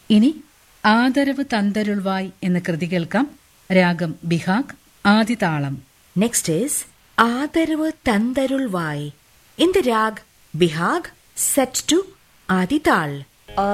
ഇനി ആദരവ് തന്തരുൾവായ് എന്ന കൃതി കേൾക്കാം. രാഗം Behag, ആദിതാളം. Next is Aadaravu Thandarulvai in the rag Bihag set to Adital.